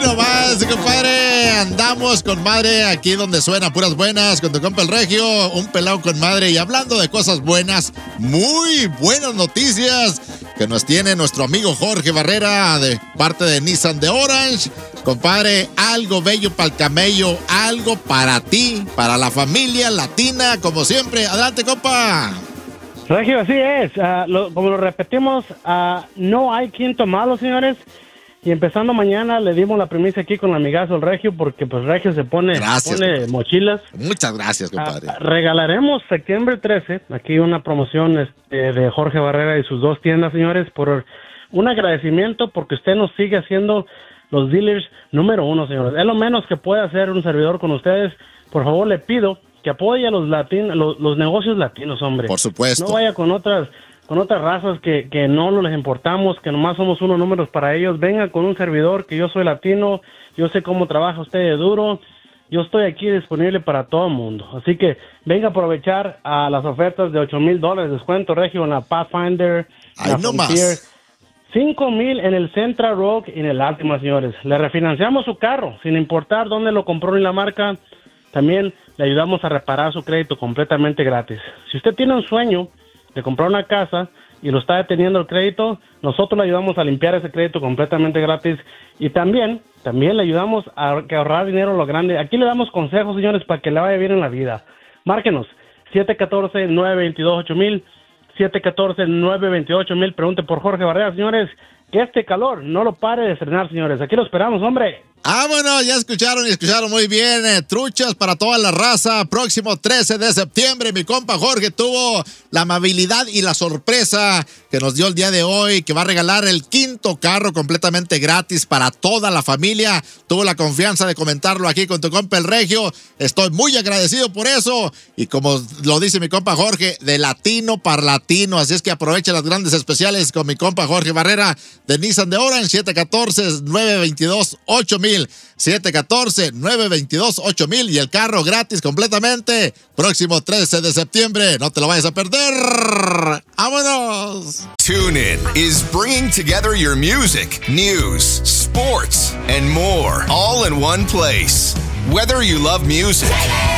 nomás, compadre. Andamos con madre aquí donde suena puras buenas con tu compa el Regio, un pelado con madre. Y hablando de cosas buenas, muy buenas noticias que nos tiene nuestro amigo Jorge Barrera de parte de Nissan de Orange. Compadre, algo bello para el camello, algo para ti, para la familia latina, como siempre. Adelante, compa. Regio, así es. Como lo repetimos, no hay quinto malo, señores. Y empezando mañana le dimos la primicia aquí con el amigazo el Regio, porque pues Regio se pone mochilas. Muchas gracias, compadre. Regalaremos septiembre 13, aquí una promoción de Jorge Barrera y sus dos tiendas, señores, por un agradecimiento porque usted nos sigue haciendo los dealers número 1, señores. Es lo menos que puede hacer un servidor con ustedes. Por favor, le pido que apoye a los negocios latinos, hombre. Por supuesto. No vaya con otras razas que no les importamos, que nomás somos unos números para ellos. Venga con un servidor, que yo soy latino, yo sé cómo trabaja usted de duro. Yo estoy aquí disponible para todo el mundo. Así que venga a aprovechar a las ofertas de $8,000 descuento, Regio, en la Pathfinder, ¡ay, no más! $5,000 en el Central Rock y en el Altima, señores. Le refinanciamos su carro, sin importar dónde lo compró ni la marca. También le ayudamos a reparar su crédito completamente gratis. Si usted tiene un sueño de comprar una casa y lo está deteniendo el crédito, nosotros le ayudamos a limpiar ese crédito completamente gratis. Y también le ayudamos a ahorrar dinero lo grande. Aquí le damos consejos, señores, para que le vaya bien en la vida. Márquenos, 714-922-8000, 714-928-1000. Pregunte por Jorge Barrera, señores. Que este calor no lo pare de frenar, señores. Aquí lo esperamos, hombre. Bueno, ya escucharon muy bien. Truchas para toda la raza. Próximo 13 de septiembre, mi compa Jorge tuvo la amabilidad y la sorpresa que nos dio el día de hoy, que va a regalar el 5º carro completamente gratis para toda la familia. Tuvo la confianza de comentarlo aquí con tu compa el Regio. Estoy muy agradecido por eso. Y como lo dice mi compa Jorge, de latino para latino. Así es que aprovecha las grandes especiales con mi compa Jorge Barrera de Nissan de Orange, 714-922-8000. 714-922-8000 y el carro gratis completamente. Próximo 13 de septiembre. No te lo vayas a perder. ¡Vámonos! TuneIn is bringing together your music, news, sports, and more, all in one place. Whether you love music,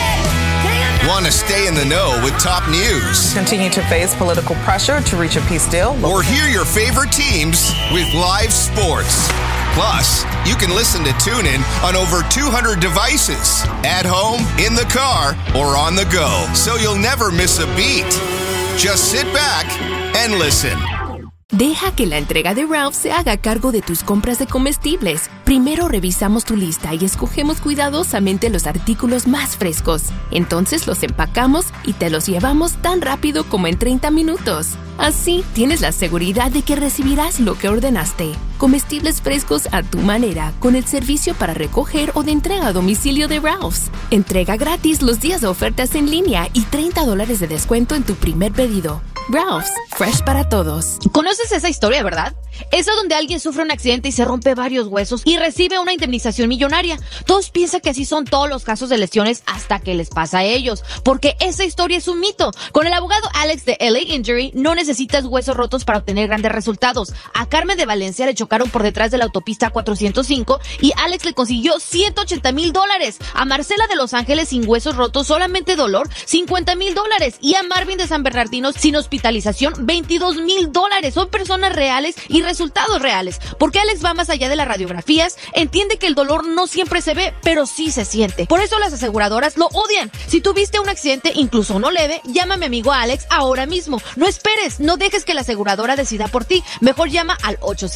want to stay in the know with top news, continue to face political pressure to reach a peace deal, or hear your favorite teams with live sports. Plus, you can listen to TuneIn on over 200 devices, at home, in the car, or on the go, so you'll never miss a beat. Just sit back and listen. Deja que la entrega de Ralph se haga cargo de tus compras de comestibles. Primero revisamos tu lista y escogemos cuidadosamente los artículos más frescos. Entonces los empacamos y te los llevamos tan rápido como en 30 minutos. Así tienes la seguridad de que recibirás lo que ordenaste. Comestibles frescos a tu manera, con el servicio para recoger o de entrega a domicilio de Ralph's. Entrega gratis los días de ofertas en línea y $30 de descuento en tu primer pedido. Ralph's, fresh para todos. ¿Conoces esa historia, verdad? Esa donde alguien sufre un accidente y se rompe varios huesos y recibe una indemnización millonaria. Todos piensan que así son todos los casos de lesiones hasta que les pasa a ellos, porque esa historia es un mito. Con el abogado Alex de LA Injury no necesitas huesos rotos para obtener grandes resultados. A Carmen de Valencia le chocaron por detrás de la autopista 405 y Alex le consiguió $180,000. A Marcela de Los Ángeles sin huesos rotos, solamente dolor, $50,000. Y a Marvin de San Bernardino sin hospitalización, $22,000. Son personas reales y resultados reales, porque Alex va más allá de las radiografías, entiende que el dolor no siempre se ve, pero sí se siente. Por eso las aseguradoras lo odian. Si tuviste un accidente, incluso uno leve, llama a mi amigo Alex ahora mismo. No esperes, no dejes que la aseguradora decida por ti. Mejor llama al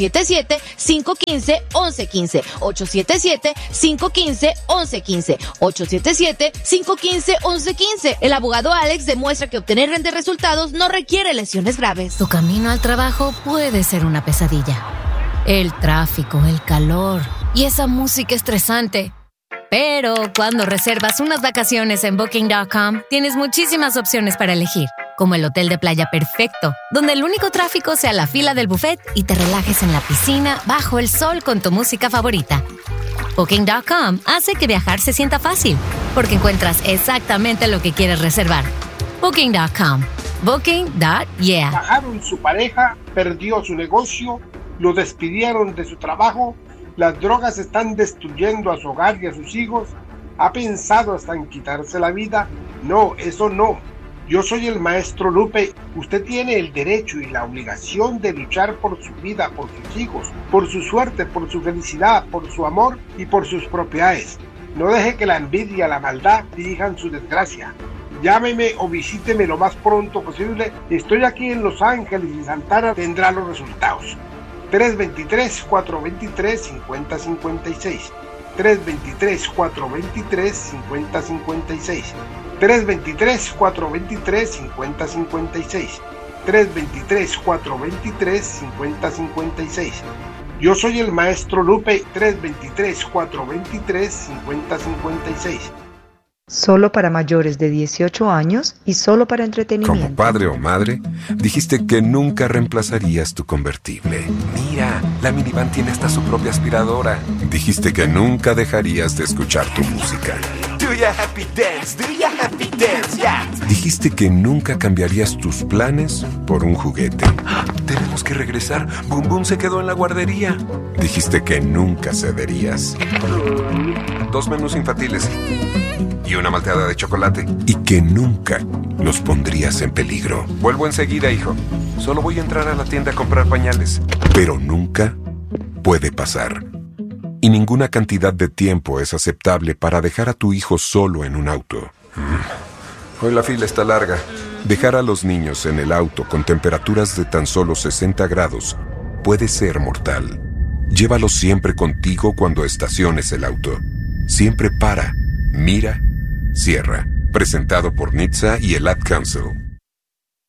877-515-1115. 877-515-1115. 877-515-1115. El abogado Alex demuestra que obtener grandes resultados no requiere lesiones graves. Tu camino al trabajo puede ser una pesadilla. El tráfico, el calor y esa música estresante. Pero cuando reservas unas vacaciones en Booking.com, tienes muchísimas opciones para elegir, como el hotel de playa perfecto, donde el único tráfico sea la fila del buffet y te relajes en la piscina bajo el sol con tu música favorita. Booking.com hace que viajar se sienta fácil, porque encuentras exactamente lo que quieres reservar. Booking.com. Booking.yeah. Bajaron su pareja, perdió su negocio, lo despidieron de su trabajo Las drogas están destruyendo a su hogar y a sus hijos. ¿Ha pensado hasta en quitarse la vida? No, eso no. Yo soy el maestro Lupe. Usted tiene el derecho y la obligación de luchar por su vida, por sus hijos, por su suerte, por su felicidad, por su amor y por sus propiedades. No deje que la envidia, la maldad dirijan su desgracia. Llámeme o visíteme lo más pronto posible. Estoy aquí en Los Ángeles y Santana tendrá los resultados. 323-423-5056. 323-423-5056. 323-423-5056. 323-423-5056. Yo soy el maestro Lupe. 323-423-5056. Solo para mayores de 18 años y solo para entretenimiento. Como padre o madre, dijiste que nunca reemplazarías tu convertible. Mira, la minivan tiene hasta su propia aspiradora. Dijiste que nunca dejarías de escuchar tu música. Do ya happy dance, do ya happy dance, yeah. Dijiste que nunca cambiarías tus planes por un juguete. Tenemos que regresar. Boom Boom se quedó en la guardería. Dijiste que nunca cederías. 2 menús infantiles y una malteada de chocolate. Y que nunca los pondrías en peligro. Vuelvo enseguida, hijo. Solo voy a entrar a la tienda a comprar pañales. Pero nunca puede pasar. Y ninguna cantidad de tiempo es aceptable para dejar a tu hijo solo en un auto. Hoy la fila está larga. Dejar a los niños en el auto con temperaturas de tan solo 60 grados puede ser mortal. Llévalos siempre contigo cuando estaciones el auto. Siempre para, mira, cierra. Presentado por NHTSA y el Ad Council.